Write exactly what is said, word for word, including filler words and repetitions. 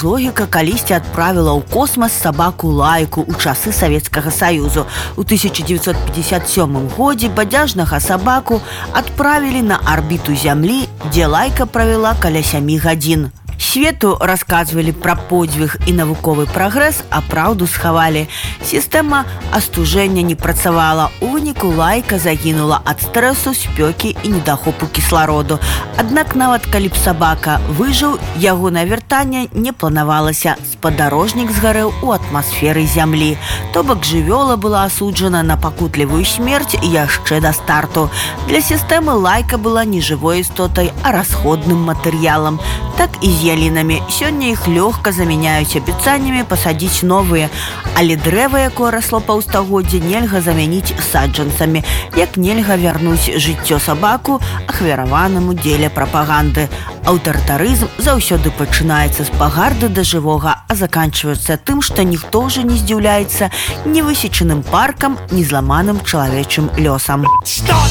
ж логіка калісьці адправіла ў космас сабаку Лайку ў часы Савецкага Саюзу. У тысяча дзевяцьсот пятьдесят сёмым годзе бадзяжнага сабаку адправілі на арбіту Зямлі, дзе Лайка правяла каля сямі гадзін. Свету расказвалі пра подзвіг і навуковы прагрэс, а праўду схавалі. Сістэма астужэння не працавала. У выніку Лайка загінула ад стрэсу, спёкі і недахопу кіслароду. Аднак нават калі б сабака выжыў, ягонае вяртанне не планавалася. Спадарожнік згарэў у атмасферы Зямлі. То бок жывёла была асуджана на пакутлівую смерць яшчэ да старту. Для сістэмы Лайка была не жывой істотай, а расходным матэрыялам. Так і з ялінамі. Сёння іх лёгка замяняюць абяцаннямі пасадзіць новыя, але дрэва, якое расло паўстагоддзя, нельга замяніць саджанцамі, як нельга вярнуць жыццё сабаку ахвяраванаму дзеля прапаганды. Аўтарытарызм заўсёды пачынаецца з пагарды да жывога, а заканчваецца тым, што ніхто ўжо не здзіўляецца ні высечаным паркам, ні зламаным чалавечым лёсам.